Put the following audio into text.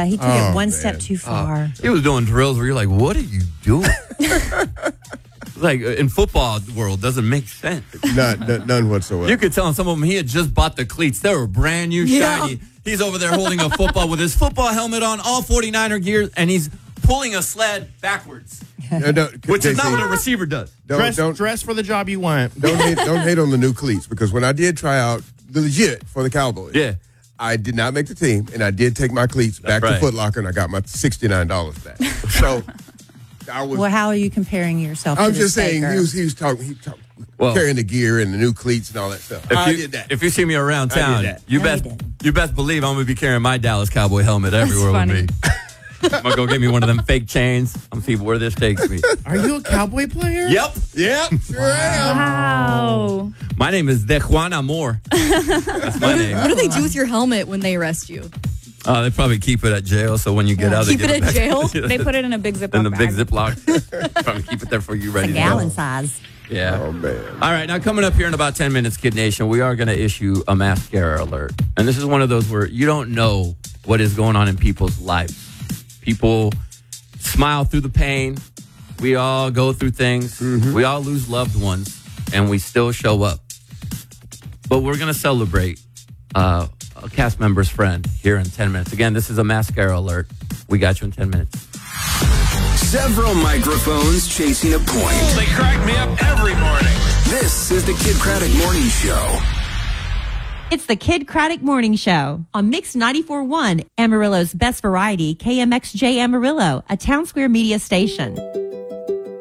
he took it one step too far. He was doing drills where you're like, what are you doing? Like, in football world, doesn't make sense. None whatsoever. You could tell some of them, he had just bought the cleats. They were brand new, shiny. He's over there holding a football with his football helmet on, all 49er gear, and he's pulling a sled backwards. Which is not what a receiver does. Dress for the job you want. Don't hate on the new cleats, because when I did try out legit for the Cowboys, I did not make the team, and I did take my cleats back to Foot Locker, and I got my $69 back. So well, how are you comparing yourself? I'm to just saying faker? he was talking carrying the gear and the new cleats and all that stuff. I did that. If you see me around town, you best believe I'm gonna be carrying my Dallas Cowboy helmet everywhere with me. I'm gonna go get me one of them fake chains. I'm gonna see where this takes me. Are you a Cowboy player? Yep. Sure am. Wow. My name is De Juan Amor. That's my name. What do they do with your helmet when they arrest you? They probably keep it at jail, so when you get out, Keep they it give at back. jail? They put it in a big Ziploc In the bag. big Ziploc. Probably keep it there for you ready A to gallon go. size. Yeah. Oh, man. All right, now coming up here in about 10 minutes, Kid Nation, we are going to issue a mascara alert. And this is one of those where you don't know what is going on in people's lives. People smile through the pain. We all go through things. We all lose loved ones, and we still show up. But we're going to celebrate a cast member's friend here in 10 minutes. Again, this is a mascara alert. We got you in 10 minutes. Several microphones chasing a point. They crack me up every morning. This is the Kid Craddock Morning Show. It's the Kid Craddock Morning Show on Mix 94.1, Amarillo's best variety, KMXJ Amarillo, a Town Square media station.